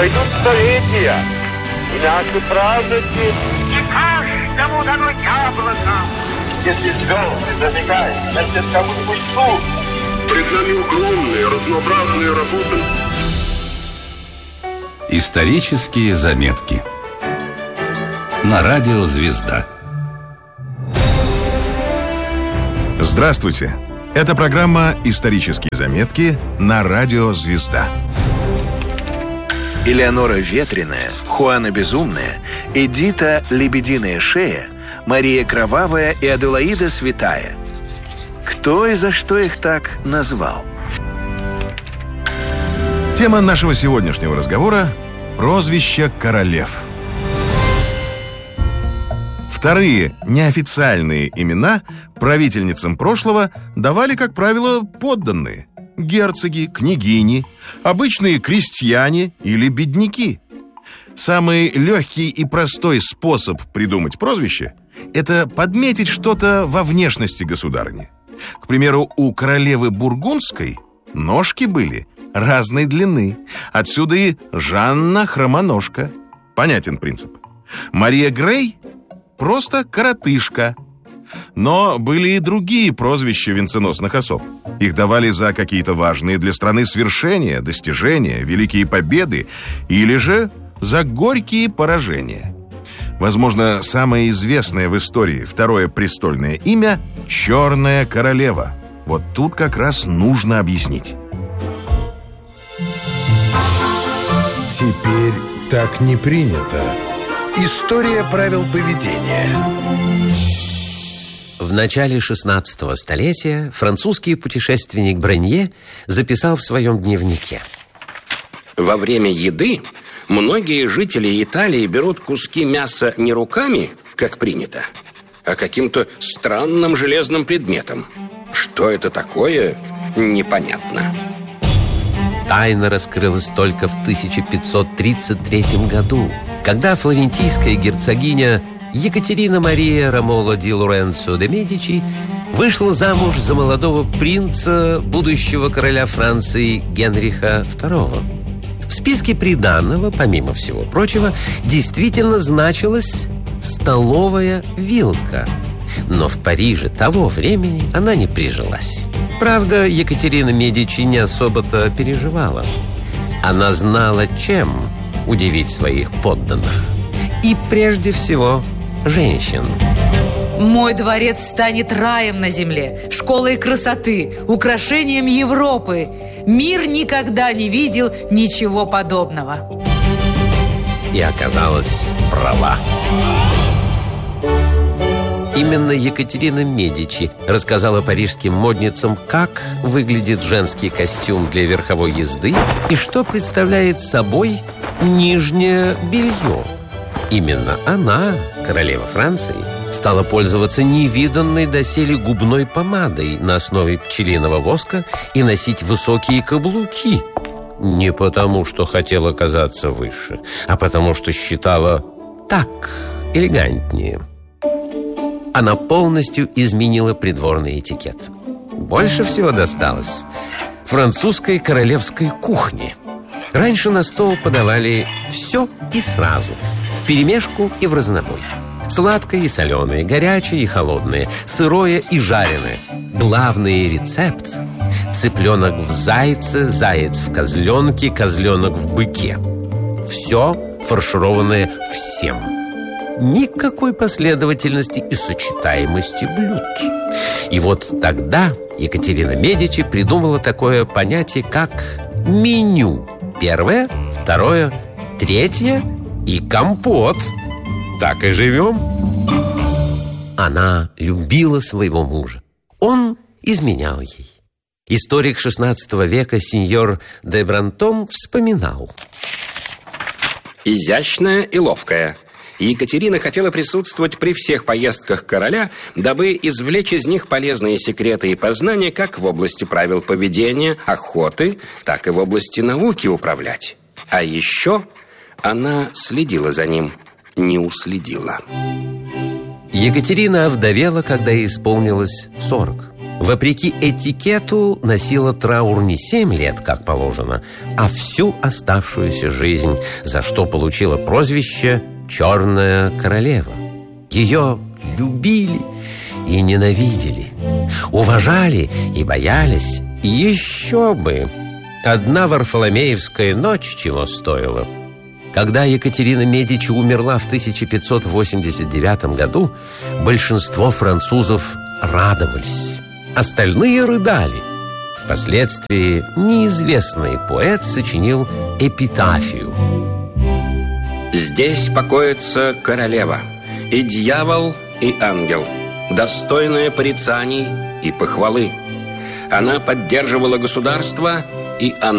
Пройдут столетия, и наши праздники... И каждому дано яблоко. Если звезды зажигают, значит, кому-нибудь суд. Пред нами огромные, разнообразные работы. Исторические заметки на радио «Звезда». Здравствуйте! Это программа «Исторические заметки» на радио «Звезда». Элеонора Ветреная, Хуана Безумная, Эдита Лебединая Шея, Мария Кровавая и Аделаида Святая. Кто и за что их так назвал? Тема нашего сегодняшнего разговора – прозвища королев. Вторые неофициальные имена правительницам прошлого давали, как правило, подданные – герцоги, княгини, обычные крестьяне или бедняки. Самый легкий и простой способ придумать прозвище – это подметить что-то во внешности государыни. К примеру, у королевы Бургундской ножки были разной длины. Отсюда и Жанна Хромоножка. Понятен принцип. Мария Грей – просто коротышка. Но были и другие прозвища венценосных особ. Их давали за какие-то важные для страны свершения, достижения, великие победы или же за горькие поражения. Возможно, самое известное в истории второе престольное имя – Черная королева. Вот тут как раз нужно объяснить. Теперь так не принято. История правил поведения. В начале 16 столетия французский путешественник Бронье записал в своем дневнике: во время еды многие жители Италии берут куски мяса не руками, как принято, а каким-то странным железным предметом. Что это такое, непонятно. Тайна раскрылась только в 1533 году, когда флорентийская герцогиня Екатерина Мария Ромоло ди Лоренцо де Медичи вышла замуж за молодого принца, будущего короля Франции Генриха II. В списке приданого, помимо всего прочего, действительно значилась столовая вилка. Но в Париже того времени она не прижилась. Правда, Екатерина Медичи не особо-то переживала. Она знала, чем удивить своих подданных. И прежде всего женщин. Мой дворец станет раем на земле, школой красоты, украшением Европы. Мир никогда не видел ничего подобного. И оказалась права. Именно Екатерина Медичи рассказала парижским модницам, как выглядит женский костюм для верховой езды и что представляет собой нижнее белье. Именно она, королева Франции, стала пользоваться невиданной доселе губной помадой на основе пчелиного воска и носить высокие каблуки. Не потому, что хотела казаться выше, а потому, что считала так элегантнее. Она полностью изменила придворный этикет. Больше всего досталось французской королевской кухне. Раньше на стол подавали все и сразу, вперемешку и в разнобой. Сладкое и соленое, горячее и холодное, сырое и жареное. Главный рецепт – цыпленок в зайце, заяц в козленке, козленок в быке. Все фаршированное всем. Никакой последовательности и сочетаемости блюд. И вот тогда Екатерина Медичи придумала такое понятие, как меню. Первое, второе, третье и компот. Так и живем. Она любила своего мужа. Он изменял ей. Историк XVI века сеньор де Брантом вспоминал: изящная и ловкая. Екатерина хотела присутствовать при всех поездках короля, дабы извлечь из них полезные секреты и познания как в области правил поведения, охоты, так и в области науки управлять. А еще она следила за ним, не уследила. Екатерина овдовела, когда ей исполнилось 40. вопреки этикету, носила траур не 7 лет, как положено, а всю оставшуюся жизнь, за что получила прозвище «Черная королева». Ее любили и ненавидели, уважали и боялись. И еще бы! Одна Варфоломеевская ночь чего стоила. Когда Екатерина Медичи умерла в 1589 году, большинство французов радовались. Остальные рыдали. Впоследствии неизвестный поэт сочинил эпитафию. Здесь покоится королева, и дьявол, и ангел, достойная порицаний и похвалы. Она поддерживала государство, и оно